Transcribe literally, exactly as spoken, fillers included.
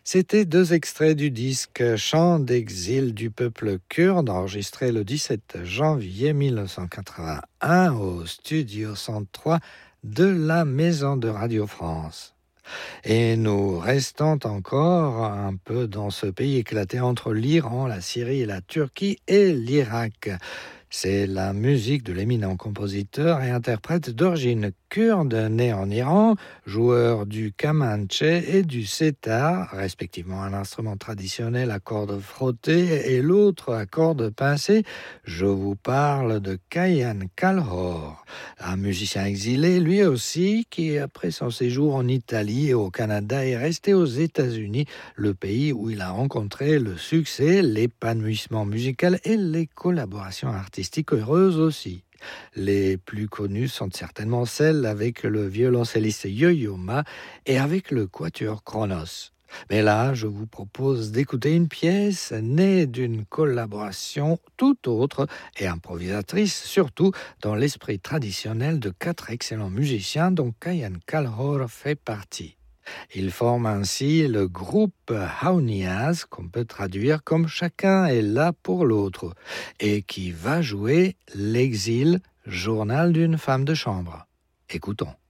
C'était deux extraits du disque Chant d'exil du peuple kurde, enregistré le dix-sept janvier mille neuf cent quatre-vingt-un au studio cent trois de la Maison de Radio France. Et nous restons encore un peu dans ce pays éclaté entre l'Iran, la Syrie, la Turquie et l'Irak. C'est la musique de l'éminent compositeur et interprète d'origine kurde, né en Iran, joueur du kamanche et du setar, respectivement un instrument traditionnel à cordes frottées et l'autre à cordes pincées. Je vous parle de Kayan Kalhor, un musicien exilé, lui aussi, qui après son séjour en Italie et au Canada est resté aux États-Unis, le pays où il a rencontré le succès, l'épanouissement musical et les collaborations artistiques heureuses aussi. Les plus connues sont certainement celles avec le violoncelliste Yo-Yo Ma et avec le quatuor Kronos. Mais là, je vous propose d'écouter une pièce née d'une collaboration tout autre et improvisatrice, surtout dans l'esprit traditionnel de quatre excellents musiciens dont Kayan Kalhor fait partie. Ils forment ainsi le groupe Hauniaz, qu'on peut traduire comme chacun est là pour l'autre, et qui va jouer L'exil, journal d'une femme de chambre. Écoutons.